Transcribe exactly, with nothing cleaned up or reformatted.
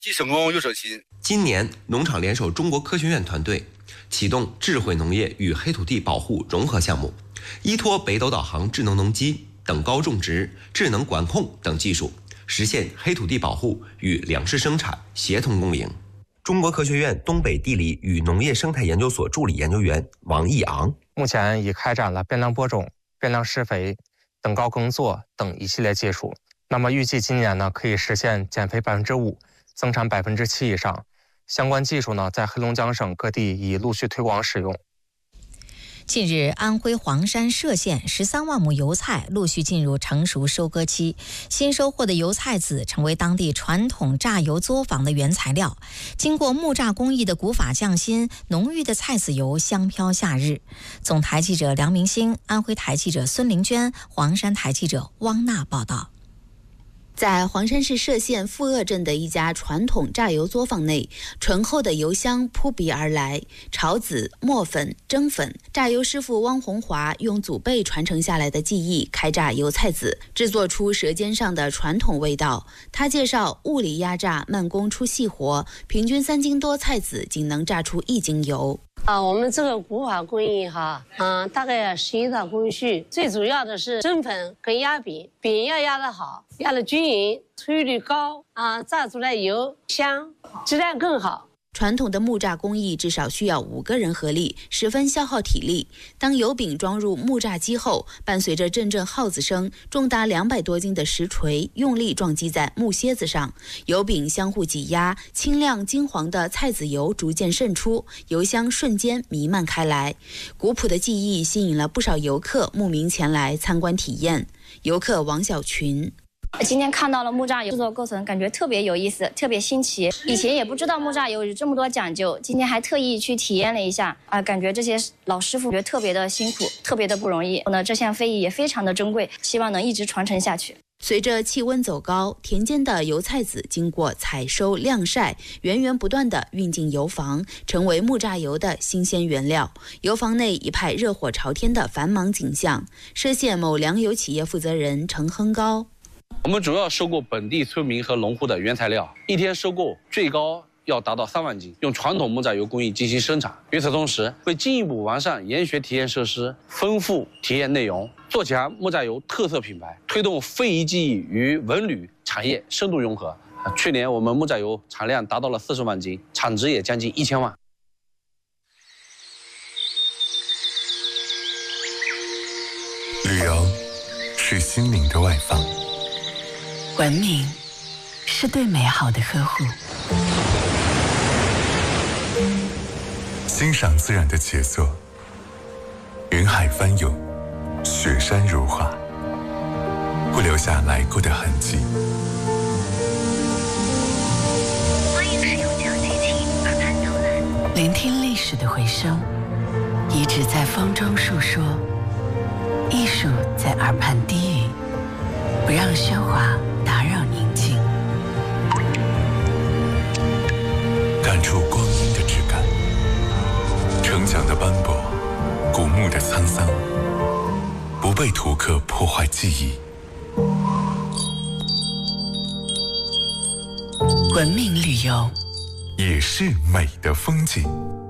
既成功又省心。 今年，农场联手中国科学院团队启动智慧农业与黑土地保护融合项目，依托北斗导航智能农机、等高种植、智能管控等技术，实现黑土地保护与粮食生产协同共赢。中国科学院东北地理与农业生态研究所助理研究员王毅昂， 目前已开展了变量播种、变量施肥、等高耕作等一系列技术。那么预计今年呢，可以实现减肥百分之五，增产百分之七以上。相关技术呢，在黑龙江省各地已陆续推广使用。 近日，安徽黄山歙县十三万亩油菜陆续进入成熟收割期，新收获的油菜籽成为当地传统榨油作坊的原材料。经过木榨工艺的古法匠心，浓郁的菜籽油香飘夏日。总台记者梁明星、安徽台记者孙玲娟、黄山台记者汪娜报道。 在黄山市歙县富鄂镇的一家传统榨油作坊内，醇厚的油香扑鼻而来。炒籽、磨粉、蒸粉，榨油师傅汪红华用祖辈传承下来的技艺开榨油菜籽，制作出舌尖上的传统味道。他介绍，物理压榨，慢工出细活，平均三斤多菜籽仅能榨出一斤油。 啊，我们这个古法工艺哈，嗯，大概十一道工序，最主要的是蒸粉跟压饼，饼要压得好，压得均匀，出油率高啊，榨出来油香，质量更好。 传统的木榨工艺至少需要五个人合力，十分消耗体力。当油饼装入木榨机后，伴随着阵阵号子声，重达两百多斤的石锤用力撞击在木楔子上，油饼相互挤压，清亮金黄的菜籽油逐渐渗出，油香瞬间弥漫开来。古朴的技艺吸引了不少游客慕名前来参观体验。游客王小群。 今天看到了木榨油制作过程，感觉特别有意思，特别新奇。以前也不知道木榨油有这么多讲究，今天还特意去体验了一下啊，感觉这些老师傅觉得特别的辛苦，特别的不容易。那这项非遗也非常的珍贵，希望能一直传承下去。 随着气温走高，田间的油菜籽经过采收、晾晒，源源不断地运进油房，成为木榨油的新鲜原料。油房内一派热火朝天的繁忙景象。歙县某粮油企业负责人程亨高。 我们主要收购本地村民和农户的原材料，一天收购最高要达到三万斤，用传统木榨油工艺进行生产。与此同时，为进一步完善研学体验设施，丰富体验内容，做强木榨油特色品牌，推动非遗技艺与文旅产业深度融合。去年我们木榨油产量达到了四十万斤，产值也将近一千万。 旅游是心灵的外放。 文明是对美好的呵护， 欣赏自然的杰作，云海翻涌，雪山如画，不留下来过的痕迹。 欢迎使用讲机器耳畔导览，聆听历史的回声，遗址在风中述说，艺术在耳畔低语，不让喧哗打扰宁静， 感触光阴的质感，城墙的斑驳，古墓的沧桑，不被图刻破坏记忆。 文明旅游也是美的风景。